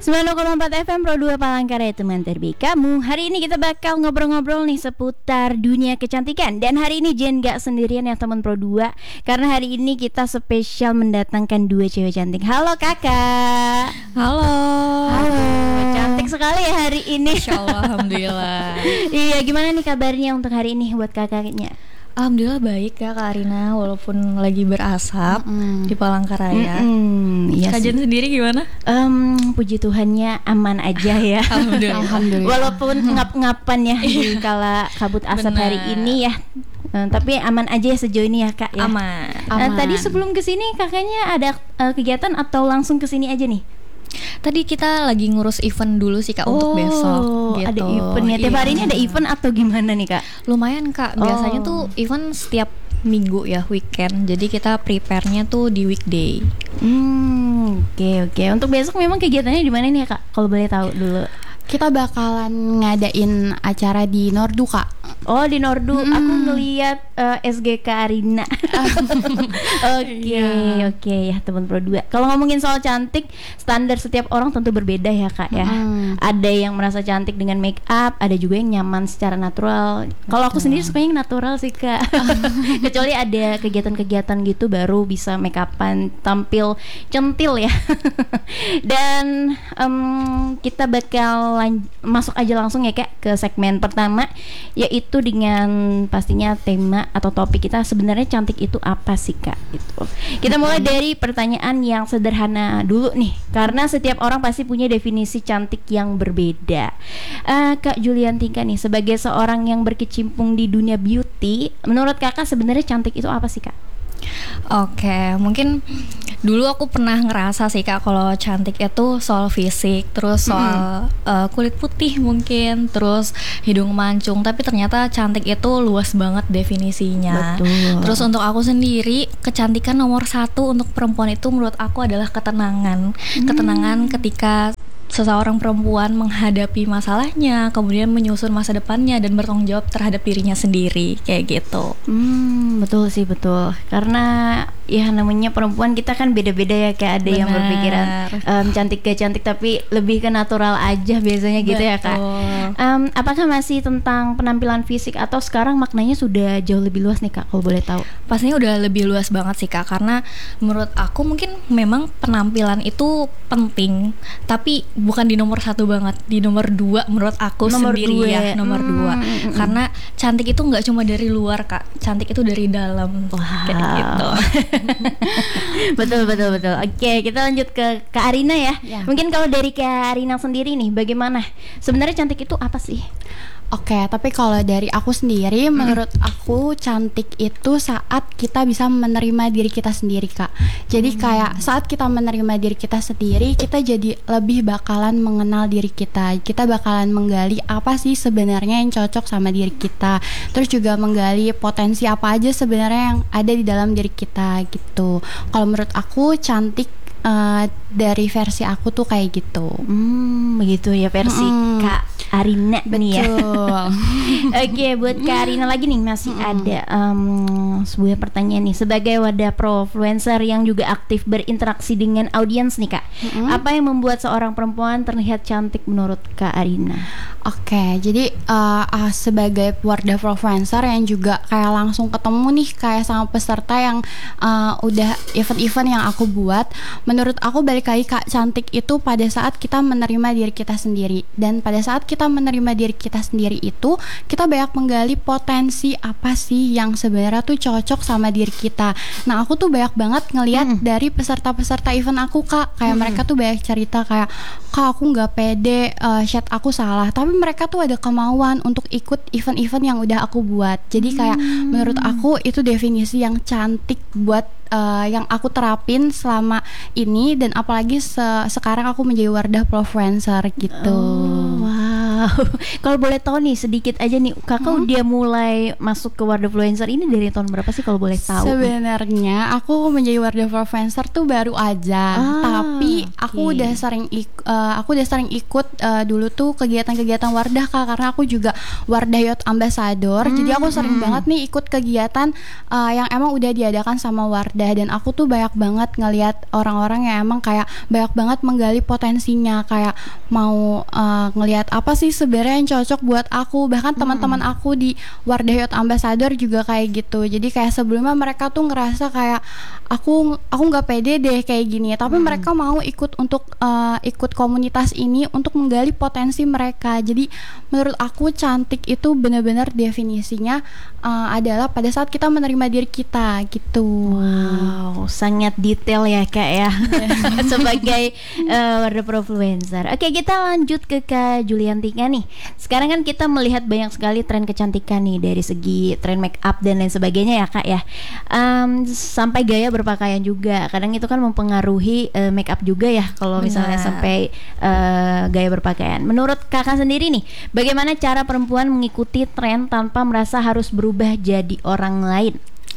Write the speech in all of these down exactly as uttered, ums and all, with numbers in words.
sembilan koma empat F M Pro dua Palangkaraya, teman terbaik kamu. Hari ini kita bakal ngobrol-ngobrol nih seputar dunia kecantikan. Dan hari ini Jen gak sendirian ya teman Pro dua, karena hari ini kita spesial mendatangkan dua cewek cantik. Halo kakak. Halo. Halo. Cantik sekali ya hari ini. Insya Allah, alhamdulillah. Iya, gimana nih kabarnya untuk hari ini buat kakaknya? Alhamdulillah baik ya Kak Arina, walaupun lagi berasap Mm-mm. di Palangkaraya. Iya Kak sih. Jen sendiri gimana? Um, puji Tuhannya aman aja ya. Alhamdulillah. Alhamdulillah. Walaupun ngap-ngapan ya di kala kabut asap Benar. hari ini ya. Uh, tapi aman aja ya sejauh ini ya Kak ya. Aman. Uh, Aman. tadi sebelum kesini kakaknya ada uh, kegiatan atau langsung kesini aja nih? Tadi kita lagi ngurus event dulu sih Kak untuk besok gitu. Ada eventnya. Tiap Iya. hari ini ada event atau gimana nih Kak? Lumayan Kak, biasanya Oh. tuh event setiap minggu ya, weekend. Jadi kita prepare-nya tuh di weekday. Hmm, oke oke. Untuk besok memang kegiatannya di mana nih ya Kak? Kalau boleh tahu dulu. Kita bakalan ngadain acara di Nordu, Kak. Oh, di Nordu. Mm-mm. Aku ngeliat uh, S G K Arina. Oke, Iya. oke ya teman Pro dua. Kalau ngomongin soal cantik, standar setiap orang tentu berbeda ya Kak ya. Mm. Ada yang merasa cantik dengan make up, ada juga yang nyaman secara natural. Kalau aku sendiri sukanya yang natural sih Kak. Kecuali ada kegiatan-kegiatan gitu baru bisa make upan, tampil centil ya. Dan em, kita bakal lan- masuk aja langsung ya Kak ke segmen pertama, yaitu dengan pastinya tema atau topik kita sebenarnya cantik itu apa sih Kak gitu. Kita mulai dari pertanyaan yang sederhana dulu nih, karena setiap orang pasti punya definisi cantik yang berbeda. Eh, Kak Juliantika nih, sebagai seorang yang berkecimpung di dunia beauty, menurut Kakak sebenarnya cantik itu apa sih Kak? Oke, mungkin dulu aku pernah ngerasa sih Kak kalau cantik itu soal fisik, terus soal uh, kulit putih mungkin, terus hidung mancung. Tapi ternyata cantik itu luas banget definisinya. Betul. Terus untuk aku sendiri, kecantikan nomor satu untuk perempuan itu menurut aku adalah ketenangan. Ketenangan ketika seseorang perempuan menghadapi masalahnya, kemudian menyusun masa depannya dan bertanggung jawab terhadap dirinya sendiri, kayak gitu. Hmm, betul sih betul. Karena ya namanya perempuan kita kan beda-beda ya, kayak ada yang Benar. berpikiran em, cantik gak cantik tapi lebih ke natural aja biasanya gitu ya Kak. Betul. Em, apakah masih tentang penampilan fisik atau sekarang maknanya sudah jauh lebih luas nih Kak kalau boleh tahu? Pastinya udah lebih luas banget sih Kak, karena menurut aku mungkin memang penampilan itu penting, tapi bukan di nomor satu banget, di nomor dua menurut aku Nomor sendiri dua. ya, nomor Hmm, dua. mm, mm. Karena cantik itu nggak cuma dari luar Kak, cantik itu dari dalam. Kayak gitu. Betul betul betul. Oke, kita lanjut ke Kak Arina ya. Ya. Mungkin kalau dari Kak Arina sendiri nih, bagaimana? Sebenarnya cantik itu apa sih? Oke, tapi kalau dari aku sendiri, menurut aku cantik itu saat kita bisa menerima diri kita sendiri, Kak. Jadi kayak saat kita menerima diri kita sendiri, kita jadi lebih bakalan mengenal diri kita. Kita bakalan menggali apa sih sebenarnya yang cocok sama diri kita. Terus juga menggali potensi apa aja sebenarnya yang ada di dalam diri kita gitu. Kalau menurut aku cantik eh, dari versi aku tuh kayak gitu. Hmm, begitu ya versi Mm-mm. Kak Arina nih ya. Betul. Oke, buat Kak Arina lagi nih masih ada um, sebuah pertanyaan nih. Sebagai wadah profluencer yang juga aktif berinteraksi dengan audiens nih Kak, Mm-mm. apa yang membuat seorang perempuan terlihat cantik menurut Kak Arina? Oke, jadi uh, uh, sebagai wadah influencer yang juga kayak langsung ketemu nih kayak sama peserta yang uh, udah event-event yang aku buat, menurut aku balik lagi Kak, cantik itu pada saat kita menerima diri kita sendiri. Dan pada saat kita menerima diri kita sendiri itu, kita banyak menggali potensi apa sih yang sebenarnya tuh cocok sama diri kita. Nah, aku tuh banyak banget ngelihat Hmm. dari peserta-peserta event aku Kak, kayak Hmm. mereka tuh banyak cerita kayak, Kak aku nggak pede, uh, shade aku salah, tapi mereka tuh ada kemauan untuk ikut event-event yang udah aku buat. Jadi kayak menurut aku itu definisi yang cantik buat uh, yang aku terapin selama ini, dan apalagi se- sekarang aku menjadi wadah influencer gitu. Oh, wow, Wow, kalau boleh tahu nih sedikit aja nih, kakak Hmm. udah mulai masuk ke Wardafluencer ini dari tahun berapa sih kalau boleh tahu? Sebenarnya aku menjadi Wardafluencer tuh baru aja, Ah, tapi aku oke. udah sering ik- eh, aku udah sering ikut eh, dulu tuh kegiatan-kegiatan Wardah Kak, karena aku juga Wardah Youth Ambassador. Hmm, Jadi aku sering hmm. banget nih ikut kegiatan eh, yang emang udah diadakan sama Wardah, dan aku tuh banyak banget ngelihat orang-orang yang emang kayak banyak banget menggali potensinya, kayak mau eh, ngelihat apa sih sebenarnya yang cocok buat aku. Bahkan teman-teman aku di Wardah Youth Ambassador juga kayak gitu. Jadi kayak sebelumnya mereka tuh ngerasa kayak aku aku nggak pede deh kayak gini, tapi mereka mau ikut untuk eh, ikut komunitas ini untuk menggali potensi mereka. Jadi menurut aku cantik itu benar-benar definisinya eh, adalah pada saat kita menerima diri kita gitu. Wow, sangat detail ya kak ya sebagai uh, Wardafluencer. Oke, kita lanjut ke Kak Juliantika nih. Sekarang kan kita melihat banyak sekali tren kecantikan nih, dari segi tren make up dan lain sebagainya ya kak ya. Um, sampai gaya berpakaian juga. Kadang itu kan mempengaruhi uh, make up juga ya. Kalau misalnya Benar. sampai uh, gaya berpakaian. Menurut kakak sendiri nih, bagaimana cara perempuan mengikuti tren tanpa merasa harus berubah jadi orang lain?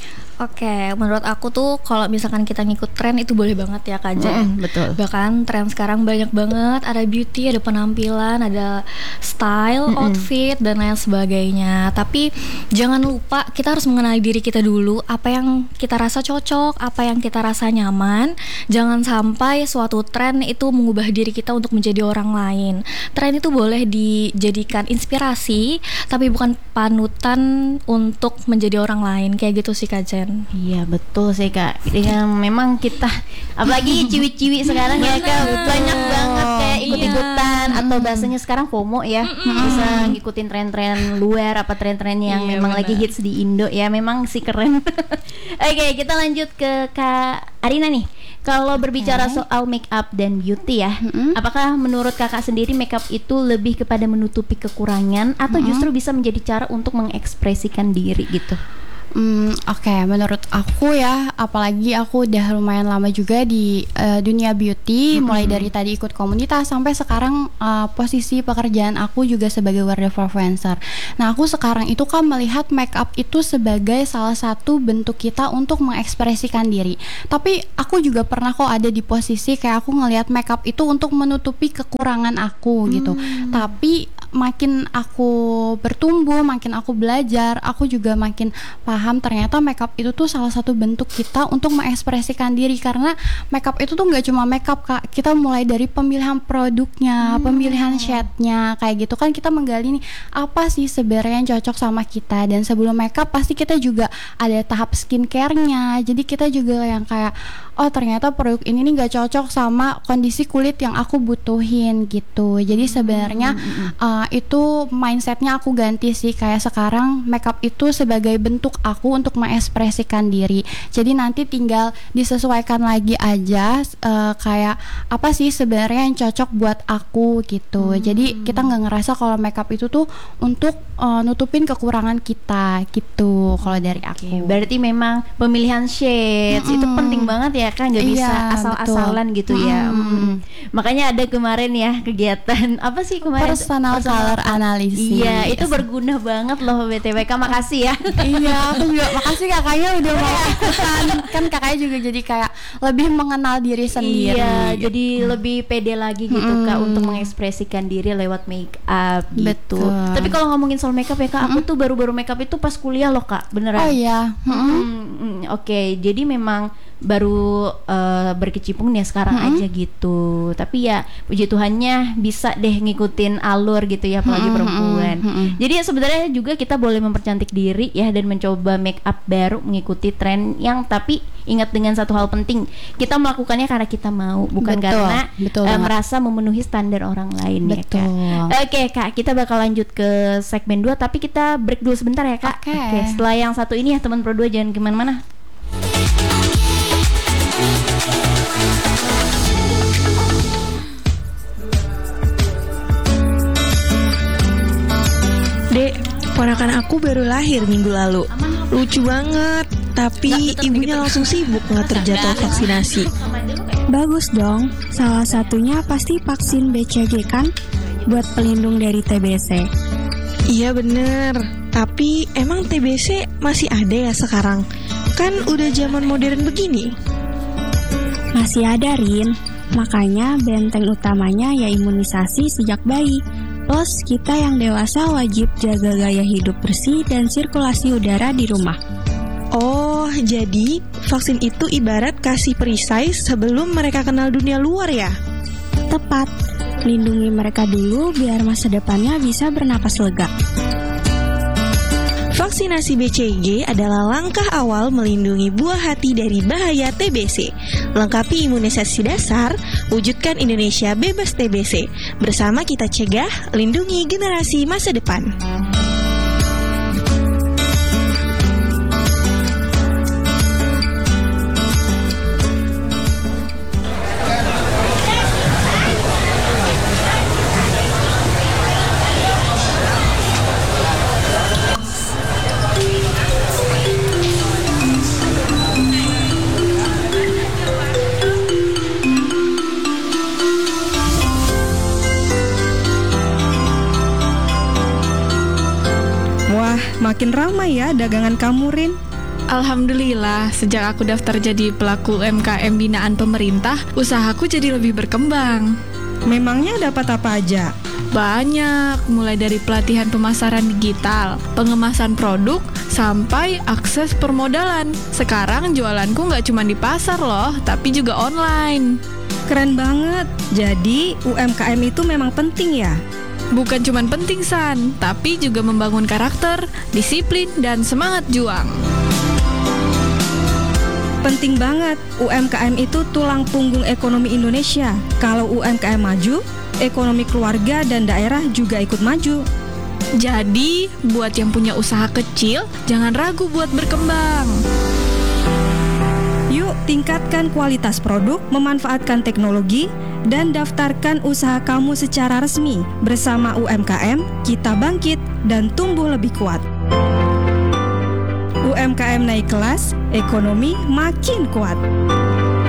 Oke, menurut aku tuh kalau misalkan kita ngikut tren itu boleh banget ya Kak Jen. Mm, betul. Bahkan tren sekarang banyak banget, ada beauty, ada penampilan, ada style, Mm-mm. outfit dan lain sebagainya. Tapi jangan lupa kita harus mengenali diri kita dulu, apa yang kita rasa cocok, apa yang kita rasa nyaman. Jangan sampai suatu tren itu mengubah diri kita untuk menjadi orang lain. Tren itu boleh dijadikan inspirasi, tapi bukan panutan untuk menjadi orang lain. Kayak gitu sih Kak Jen. Iya betul sih kak. Dengan memang kita apalagi ciwi-ciwi sekarang ya kak, banyak banget kayak ikut-ikutan atau bahasanya sekarang FOMO ya, bisa ngikutin tren-tren luar, apa tren-tren yang Iya, memang benar. lagi hits di Indo ya, memang sih keren. Oke, kita lanjut ke Kak Arina nih. Kalau berbicara soal make up dan beauty ya, Mm-mm. apakah menurut kakak sendiri make up itu lebih kepada menutupi kekurangan atau justru bisa menjadi cara untuk mengekspresikan diri gitu? Hmm, oke, menurut aku ya, apalagi aku udah lumayan lama juga di eh, dunia beauty, mulai dari tadi ikut komunitas sampai sekarang eh, posisi pekerjaan aku juga sebagai Wardafluencer. Nah, aku sekarang itu kan melihat make up itu sebagai salah satu bentuk kita untuk mengekspresikan diri. Tapi aku juga pernah kok ada di posisi kayak aku ngelihat make up itu untuk menutupi kekurangan aku gitu. Tapi makin aku bertumbuh, makin aku belajar, aku juga makin paham ternyata makeup itu tuh salah satu bentuk kita untuk mengekspresikan diri. Karena makeup itu tuh nggak cuma makeup kak, kita mulai dari pemilihan produknya, Hmm. pemilihan shade-nya, kayak gitu kan kita menggali nih apa sih sebenarnya yang cocok sama kita. Dan sebelum makeup pasti kita juga ada tahap skincare-nya, jadi kita juga yang kayak oh ternyata produk ini nih nggak cocok sama kondisi kulit yang aku butuhin gitu. Jadi sebenarnya uh, itu mindsetnya aku ganti sih, kayak sekarang makeup itu sebagai bentuk aku untuk mengekspresikan diri. Jadi nanti tinggal disesuaikan lagi aja uh, kayak apa sih sebenarnya yang cocok buat aku gitu. Jadi kita nggak ngerasa kalau makeup itu tuh untuk uh, nutupin kekurangan kita gitu. Kalau dari aku. Berarti memang pemilihan shades itu Mm-mm. penting banget ya kan, nggak bisa Iya, asal-asalan gitu ya. Mm-mm. Mm. Makanya ada kemarin ya kegiatan apa sih kemarin? Personal color analysis. Iya, itu berguna banget loh B T W. Kak, makasih ya. Iya, aku juga makasih kakaknya udah mau ikutan. Kan kakaknya juga jadi kayak lebih mengenal diri sendiri. Iya, jadi lebih pede lagi gitu Mm-mm. Kak untuk mengekspresikan diri lewat make up gitu. Betul. Tapi kalau ngomongin soal make up ya Kak, aku tuh baru-baru make up itu pas kuliah loh Kak, beneran. Oh iya. Mm-mm. Hmm, hmm, Oke, jadi memang baru uh, berkecimpung ya sekarang Mm-mm. aja gitu. Tapi ya puji Tuhannya bisa deh ngikutin alur gitu ya, apalagi Mm-mm, perempuan. mm-mm. Jadi ya sebenarnya juga kita boleh mempercantik diri ya dan mencoba make up baru mengikuti tren yang, tapi ingat dengan satu hal penting, kita melakukannya karena kita mau, bukan Betul, karena betul uh, banget. merasa memenuhi standar orang lain ya Betul. Kak. Oke Kak, kita bakal lanjut ke segmen dua, tapi kita break dulu sebentar ya Kak. Oke. Setelah yang satu ini ya teman Pro dua jangan kemana-mana. Dek, ponakan aku baru lahir minggu lalu. Lucu banget, tapi ibunya langsung sibuk ngatur jadwal vaksinasi. Bagus dong, salah satunya pasti vaksin B C G kan? buat pelindung dari T B C. Iya bener, tapi emang T B C masih ada ya sekarang? Kan udah zaman modern begini. Masih ada, Rin. Makanya benteng utamanya ya imunisasi sejak bayi. Plus kita yang dewasa wajib jaga gaya hidup bersih dan sirkulasi udara di rumah. Oh, jadi vaksin itu ibarat kasih perisai sebelum mereka kenal dunia luar ya? Tepat. Lindungi mereka dulu biar masa depannya bisa bernapas lega. Vaksinasi B C G adalah langkah awal melindungi buah hati dari bahaya T B C. Lengkapi imunisasi dasar, wujudkan Indonesia bebas T B C. Bersama kita cegah, lindungi generasi masa depan. Makin ramai ya dagangan kamu, Rin. Alhamdulillah, sejak aku daftar jadi pelaku U M K M binaan pemerintah, usahaku jadi lebih berkembang. Memangnya dapat apa aja? Banyak, mulai dari pelatihan pemasaran digital, pengemasan produk, sampai akses permodalan. Sekarang jualanku nggak cuma di pasar loh, tapi juga online. Keren banget. Jadi U M K M itu memang penting ya? Bukan cuma penting, San, tapi juga membangun karakter, disiplin, dan semangat juang. Penting banget, U M K M itu tulang punggung ekonomi Indonesia. Kalau U M K M maju, ekonomi keluarga dan daerah juga ikut maju. Jadi, buat yang punya usaha kecil, jangan ragu buat berkembang. Yuk, tingkatkan kualitas produk, memanfaatkan teknologi, dan daftarkan usaha kamu secara resmi. Bersama U M K M, kita bangkit dan tumbuh lebih kuat. U M K M naik kelas, ekonomi makin kuat.